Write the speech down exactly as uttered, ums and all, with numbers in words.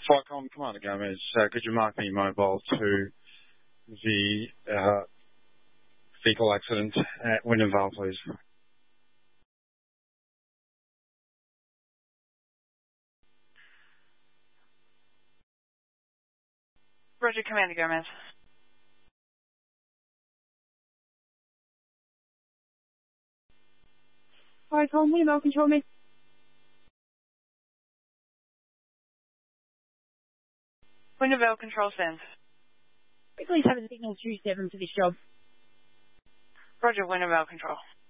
Flycom Commander Gomez, uh, could you mark me mobile to the uh, vehicle accident at Wyndham Vale, please? Roger, Commander Gomez. Hi, Tom. Wyndham Vale, control me. Wyndham Vale, control sends. Please have a signal two seven for this job. Roger, Wyndham Vale, control.